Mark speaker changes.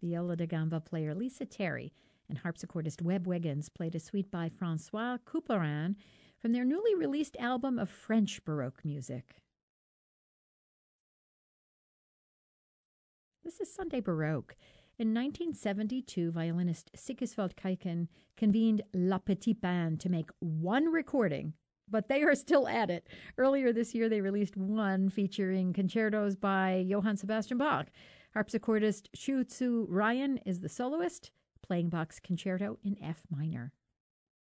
Speaker 1: Viola da gamba player Lisa Terry and harpsichordist Webb Wiggins played a suite by Francois Couperin from their newly released album of French Baroque music. This is Sunday Baroque. In 1972, violinist Sigiswald Keiken convened La Petite Bande to make one recording, but they are still at it. Earlier this year, they released one featuring concertos by Johann Sebastian Bach. Harpsichordist Shu Tzu Ryan is the soloist, playing Bach's concerto in F minor.